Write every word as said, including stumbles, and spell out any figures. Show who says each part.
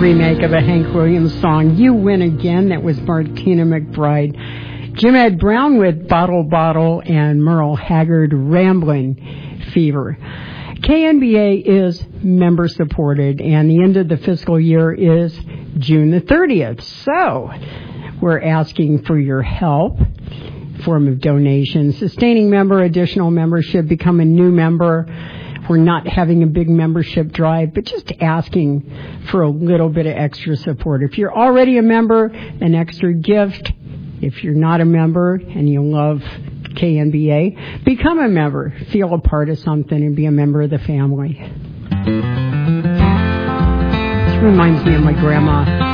Speaker 1: remake of a Hank Williams song, You Win Again. That was Martina McBride. Jim Ed Brown with Bottle Bottle, and Merle Haggard, Ramblin' Fever. K N B A is member supported, and the end of the fiscal year is June the thirtieth. So we're asking for your help, form of donation, sustaining member, additional membership, become a new member. We're not having a big membership drive, but just asking for a little bit of extra support. If you're already a member, an extra gift. If you're not a member and you love K N B A, become a member. Feel a part of something and be a member of the family. This reminds me of my grandma.